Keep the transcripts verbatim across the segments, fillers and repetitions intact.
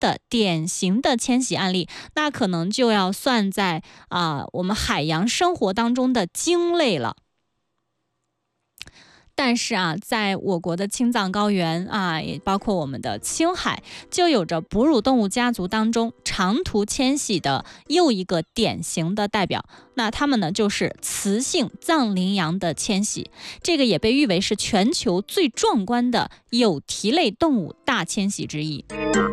的典型的迁徙案例，那可能就要算在啊、呃、我们海洋生活当中的鲸类了。但是啊，在我国的青藏高原啊，也包括我们的青海，就有着哺乳动物家族当中长途迁徙的又一个典型的代表。那它们呢，就是雌性藏羚羊的迁徙，这个也被誉为是全球最壮观的有蹄类动物大迁徙之一。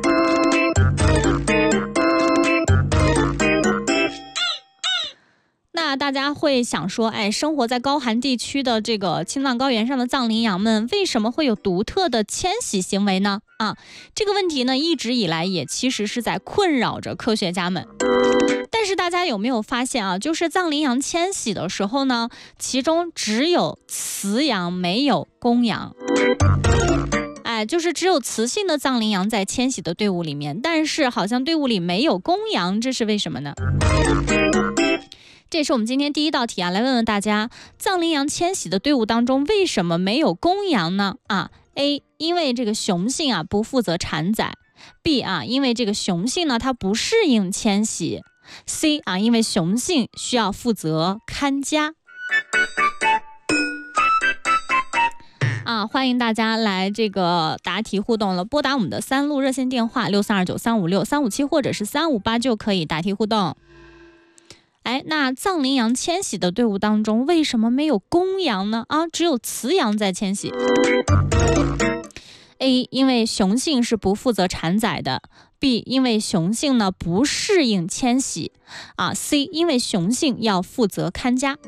那大家会想说，哎，生活在高寒地区的这个青藏高原上的藏羚羊们，为什么会有独特的迁徙行为呢？啊，这个问题呢，一直以来也其实是在困扰着科学家们。但是大家有没有发现啊，就是藏羚羊迁徙的时候呢，其中只有雌羊没有公羊。哎，就是只有雌性的藏羚羊在迁徙的队伍里面，但是好像队伍里没有公羊，这是为什么呢？这是我们今天第一道题啊，来问问大家，藏羚羊迁徙的队伍当中为什么没有公羊呢？啊 ，A， 因为这个雄性啊不负责产崽 ；B 啊，因为这个雄性呢它不适应迁徙 ；C 啊，因为雄性需要负责看家。啊，欢迎大家来这个答题互动了，拨打我们的三路热线电话六三二九三五六三五七或者是三五八就可以答题互动。哎，那藏羚羊迁徙的队伍当中，为什么没有公羊呢？啊，只有雌羊在迁徙。A， 因为雄性是不负责产崽的。B， 因为雄性呢不适应迁徙。啊 ，C， 因为雄性要负责看家。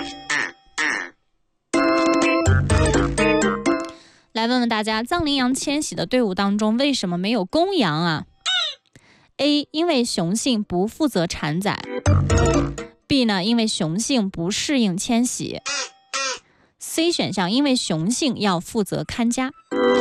来问问大家，藏羚羊迁徙的队伍当中，为什么没有公羊啊？A， 因为雄性不负责产崽。B 呢，因为雄性不适应迁徙。C 选项，因为雄性要负责看家。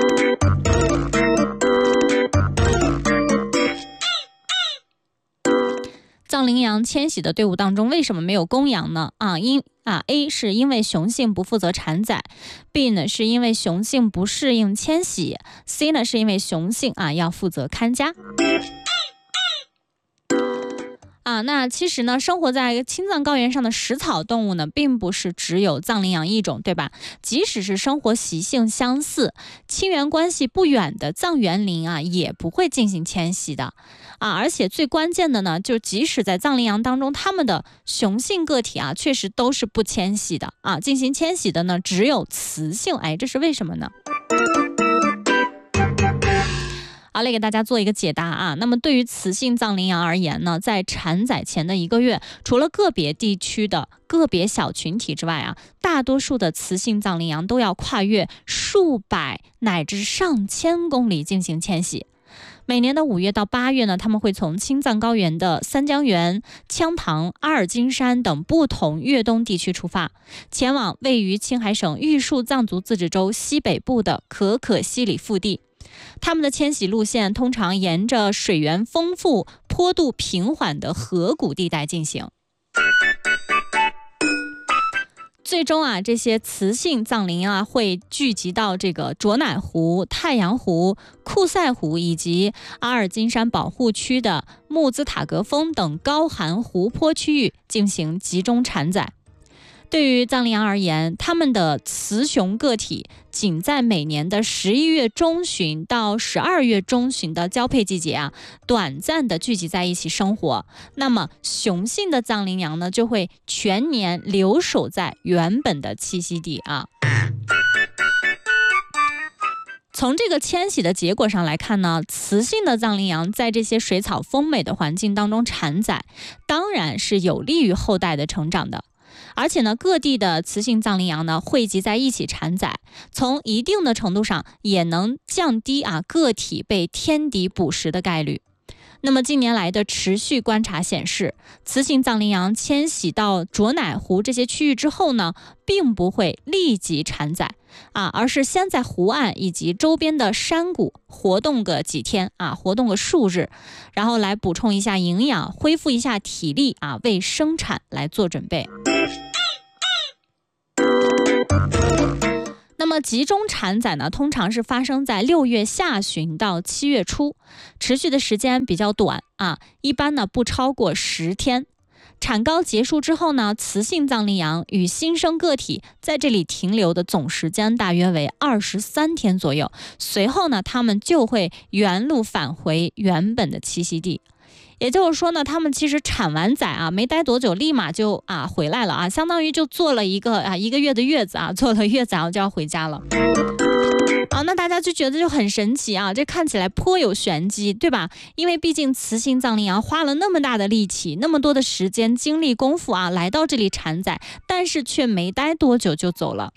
藏羚羊迁徙的队伍当中，为什么没有公羊呢？啊，因啊 A 是因为雄性不负责产崽 ，B 呢是因为雄性不适应迁徙 ，C 呢是因为雄性啊要负责看家。啊，那其实呢，生活在青藏高原上的食草动物呢，并不是只有藏羚羊一种，对吧？即使是生活习性相似、亲缘关系不远的藏原羚啊，也不会进行迁徙的。啊，而且最关键的呢，就即使在藏羚羊当中，它们的雄性个体啊，确实都是不迁徙的啊，进行迁徙的呢，只有雌性。哎，这是为什么呢？好，来给大家做一个解答啊。那么对于雌性藏羚羊而言呢，在产崽前的一个月，除了个别地区的个别小群体之外啊，大多数的雌性藏羚羊都要跨越数百乃至上千公里进行迁徙。每年的五月到八月呢，他们会从青藏高原的三江源、羌塘、阿尔金山等不同越冬地区出发，前往位于青海省玉树藏族自治州西北部的可可西里腹地。他们的迁徙路线通常沿着水源丰富、坡度平缓的河谷地带进行。最终啊，这些雌性藏羚啊会聚集到这个卓乃湖、太阳湖、库赛湖以及阿尔金山保护区的木兹塔格峰等高寒湖泊区域进行集中产崽。对于藏羚羊而言，它们的雌雄个体仅在每年的十一月中旬到十二月中旬的交配季节啊，短暂的聚集在一起生活。那么雄性的藏羚羊呢，就会全年留守在原本的栖息地啊。从这个迁徙的结果上来看呢，雌性的藏羚羊在这些水草丰美的环境当中产崽，当然是有利于后代的成长的。而且呢，各地的雌性藏羚羊呢汇集在一起产崽，从一定的程度上也能降低啊个体被天敌捕食的概率。那么近年来的持续观察显示，雌性藏羚羊迁徙到卓乃湖这些区域之后呢，并不会立即产崽啊，而是先在湖岸以及周边的山谷活动个几天啊，活动个数日，然后来补充一下营养，恢复一下体力啊，为生产来做准备。 那么集中产宰呢，通常是发生在六月下旬到七月初，持续的时间比较短啊，一般呢不超过十天。产膏结束之后呢，雌性藏羚羊与新生个体在这里停留的总时间大约为二十三天左右。随后呢，它们就会原路返回原本的栖息地。也就是说呢，他们其实产完崽啊，没待多久，立马就啊回来了啊，相当于就做了一个啊一个月的月子啊，做了月子然后就要回家了。啊，那大家就觉得就很神奇啊，这看起来颇有玄机，对吧？因为毕竟雌性藏羚羊花了那么大的力气，那么多的时间、精力、功夫啊，来到这里产崽，但是却没待多久就走了。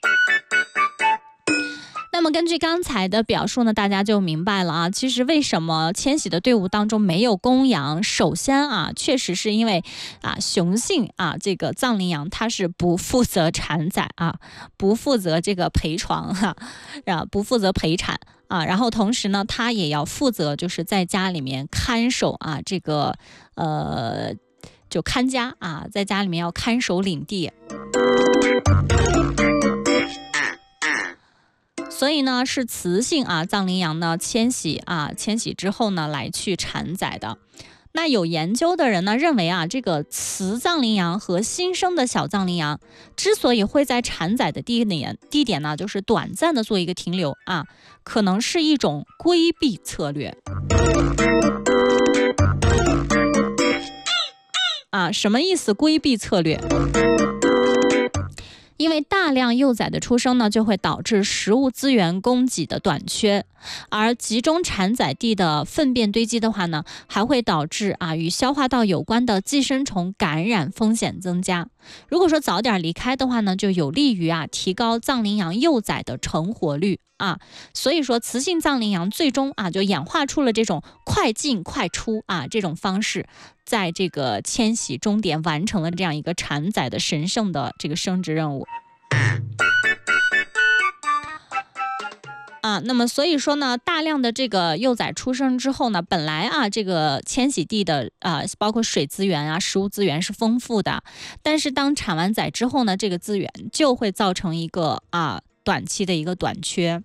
那么根据刚才的表述呢，大家就明白了啊，其实为什么迁徙的队伍当中没有公羊？首先啊，确实是因为啊，雄性啊这个藏羚羊它是不负责产崽啊，不负责这个陪床哈，啊，不负责陪产啊，然后同时呢，它也要负责就是在家里面看守啊这个呃就看家啊，在家里面要看守领地。所以呢，是雌性啊藏羚羊呢迁徙啊迁徙之后呢来去产崽的。那有研究的人呢认为啊，这个雌藏羚羊和新生的小藏羚羊之所以会在产崽的地点地点呢，就是短暂的做一个停留啊，可能是一种规避策略。啊，什么意思？规避策略？因为大量幼崽的出生呢，就会导致食物资源供给的短缺，而集中产崽地的粪便堆积的话呢，还会导致啊与消化道有关的寄生虫感染风险增加。如果说早点离开的话呢，就有利于啊提高藏羚羊幼崽的成活率啊。所以说，雌性藏羚羊最终啊就演化出了这种快进快出啊这种方式。在这个迁徙终点完成了这样一个产崽的神圣的这个生殖任务啊，那么所以说呢，大量的这个幼崽出生之后呢，本来啊这个迁徙地的啊包括水资源啊、食物资源是丰富的，但是当产完崽之后呢，这个资源就会造成一个啊短期的一个短缺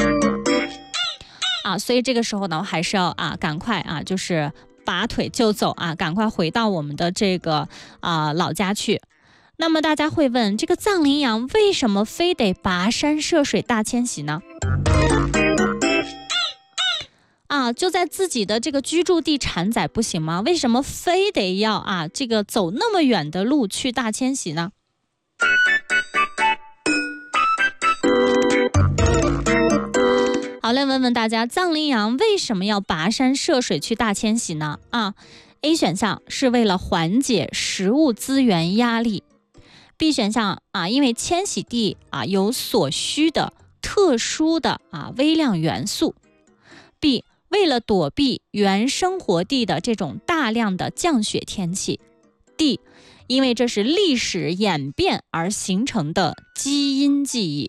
啊，所以这个时候呢，还是要啊赶快啊就是。拔腿就走啊，赶快回到我们的这个啊、呃、老家去。那么大家会问，这个藏羚羊为什么非得跋山涉水大迁徙呢？啊，就在自己的这个居住地产崽不行吗？为什么非得要啊这个走那么远的路去大迁徙呢？好嘞，问问大家，藏羚羊为什么要跋山涉水去大迁徙呢？啊 ，A 选项是为了缓解食物资源压力 ，B 选项啊，因为迁徙地啊有所需的特殊的啊微量元素 ，B 为了躲避原生活地的这种大量的降雪天气 ，D 因为这是历史演变而形成的基因记忆。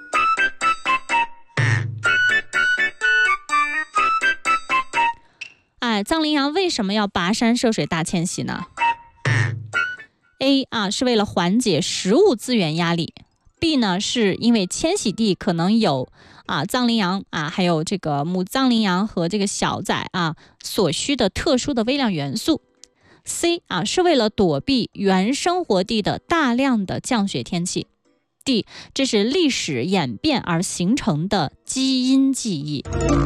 哎，藏羚羊为什么要跋山涉水大迁徙呢 ？A 啊是为了缓解食物资源压力 ，B 呢是因为迁徙地可能有啊藏羚羊啊还有这个母藏羚羊和这个小崽啊所需的特殊的微量元素 ，C 啊是为了躲避原生活地的大量的降雪天气 ，D 这是历史演变而形成的基因记忆。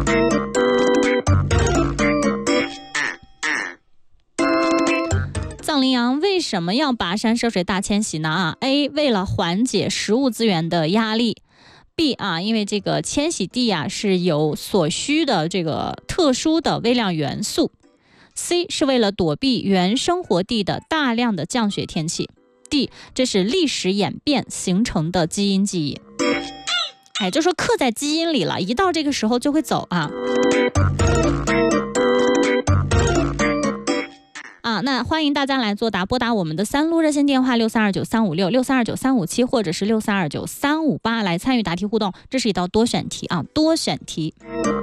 藏羚羊为什么要跋山涉水大迁徙呢？啊 ，A 为了缓解食物资源的压力 ，B 啊，因为这个迁徙地啊是有所需的这个特殊的微量元素 ，C 是为了躲避原生活地的大量的降雪天气 ，D 这是历史演变形成的基因记忆。哎，就说刻在基因里了，一到这个时候就会走啊。啊，那欢迎大家来作答，拨打我们的三路热线电话六三二九三五六六三二九三五七，或者是六三二九三五八来参与答题互动。这是一道多选题啊，多选题。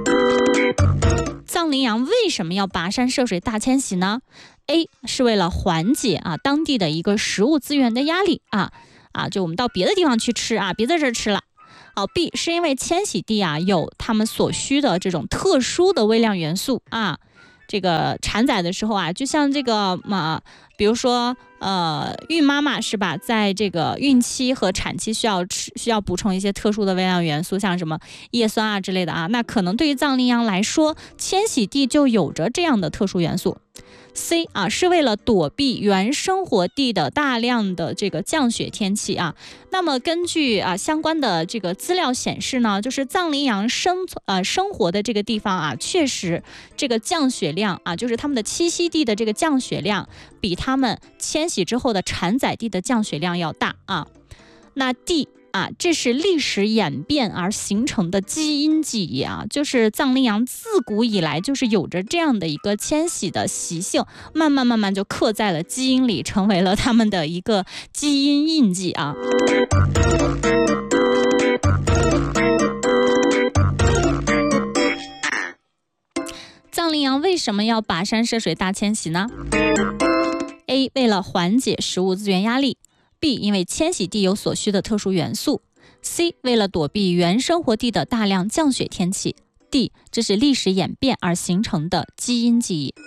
藏羚羊为什么要跋山涉水大迁徙呢 ？A 是为了缓解啊当地的一个食物资源的压力啊啊，就我们到别的地方去吃啊，别在这儿吃了。 好 ，B 是因为迁徙地啊有他们所需的这种特殊的微量元素啊，这个产崽的时候啊，就像这个嘛，比如说呃，孕妈妈是吧，在这个孕期和产期需要吃需要补充一些特殊的微量元素，像什么叶酸啊之类的啊，那可能对于藏羚羊来说，迁徙地就有着这样的特殊元素。C 啊，是为了躲避原生活地的大量的这个降雪天气啊。那么根据啊相关的这个资料显示呢，就是藏羚羊生呃生活的这个地方啊，确实这个降雪量啊，就是它们的栖息地的这个降雪量，比它们迁徙之后的产崽地的降雪量要大啊。那 D。啊，这是历史演变而形成的基因记忆啊，就是藏羚羊自古以来就是有着这样的一个迁徙的习性，慢慢慢慢就刻在了基因里，成为了他们的一个基因印记啊。藏羚羊为什么要跋山涉水大迁徙呢？ A 为了缓解食物资源压力， B 因为迁徙地有所需的特殊元素， C 为了躲避原生活地的大量降雪天气， D 这是历史演变而形成的基因记忆。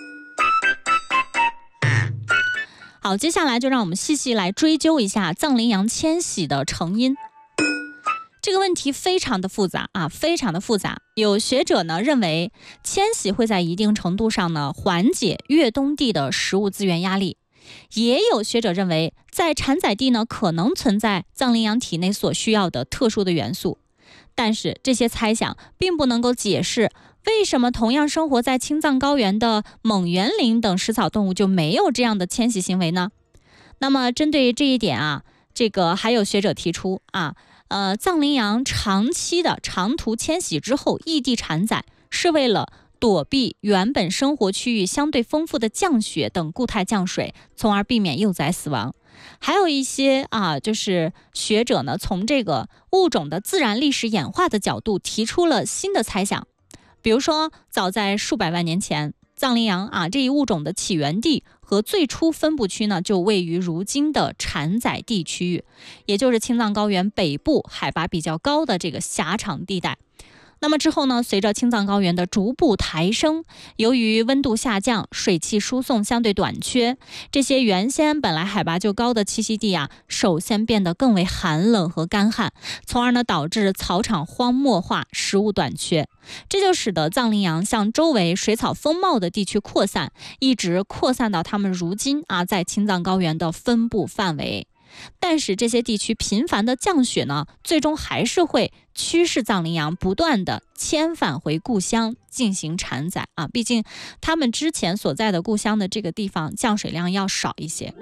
好，接下来就让我们细细来追究一下藏羚羊迁徙的成因。这个问题非常的复杂啊，非常的复杂。有学者呢认为，迁徙会在一定程度上呢缓解越冬地的食物资源压力。也有学者认为，在产崽地呢可能存在藏羚羊体内所需要的特殊的元素，但是这些猜想并不能够解释为什么同样生活在青藏高原的蒙原羚等食草动物就没有这样的迁徙行为呢？那么针对这一点啊，这个还有学者提出啊，呃，藏羚羊长期的长途迁徙之后异地产崽，是为了躲避原本生活区域相对丰富的降雪等固态降水，从而避免幼崽死亡。还有一些啊，就是学者呢，从这个物种的自然历史演化的角度提出了新的猜想。比如说，早在数百万年前，藏羚羊啊这一物种的起源地和最初分布区呢，就位于如今的产崽地区域，也就是青藏高原北部海拔比较高的这个狭长地带。那么之后呢，随着青藏高原的逐步抬升，由于温度下降，水汽输送相对短缺，这些原先本来海拔就高的栖息地啊，首先变得更为寒冷和干旱，从而呢导致草场荒漠化，食物短缺。这就使得藏羚羊向周围水草丰茂的地区扩散，一直扩散到它们如今啊在青藏高原的分布范围。但是这些地区频繁的降雪呢，最终还是会驱使藏羚羊不断的迁返回故乡进行产崽啊，毕竟他们之前所在的故乡的这个地方降水量要少一些。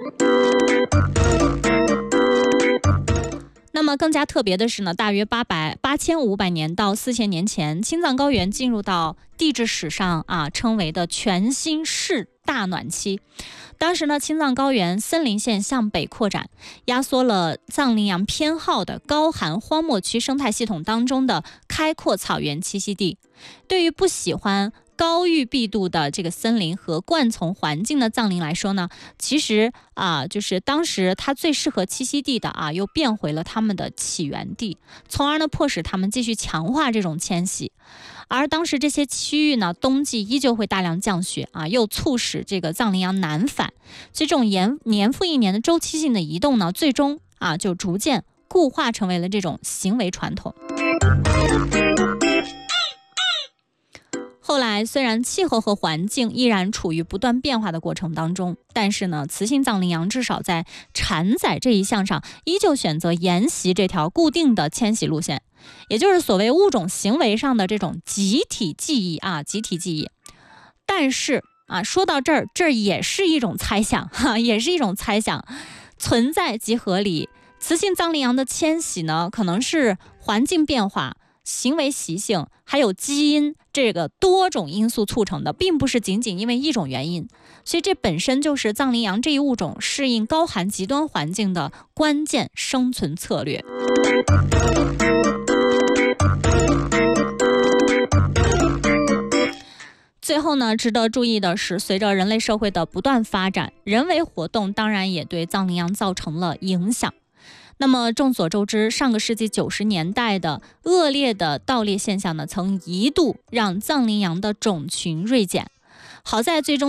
那么更加特别的是呢，大约八百八千五百年到四千年前，青藏高原进入到地质史上啊称为的全新世大暖期。当时呢，青藏高原森林线向北扩展，压缩了藏羚羊偏好的高寒荒漠区生态系统当中的开阔草原栖息地。对于不喜欢高郁密度的这个森林和灌丛环境的藏羚来说呢，其实啊，就是当时它最适合栖息地的啊，又变回了它们的起源地，从而呢迫使它们继续强化这种迁徙。而当时这些区域呢，冬季依旧会大量降雪啊，又促使这个藏羚羊南返，所以这种年年复一年的周期性的移动呢，最终啊就逐渐固化成为了这种行为传统。后来虽然气候和环境依然处于不断变化的过程当中，但是呢，雌性藏羚羊至少在产崽这一项上依旧选择沿袭这条固定的迁徙路线，也就是所谓物种行为上的这种集体记忆啊，集体记忆。但是啊，说到这儿，这也是一种猜想哈，也是一种猜想，存在即合理。雌性藏羚羊的迁徙呢，可能是环境变化、行为习性还有基因这个多种因素促成的，并不是仅仅因为一种原因，所以这本身就是藏羚羊这一物种适应高寒极端环境的关键生存策略。最后呢，值得注意的是，随着人类社会的不断发展，人为活动当然也对藏羚羊造成了影响。 那么众所周知，上个世纪九十年代的恶劣的盗猎现象呢，曾一度让藏羚羊的种群锐减。好在最终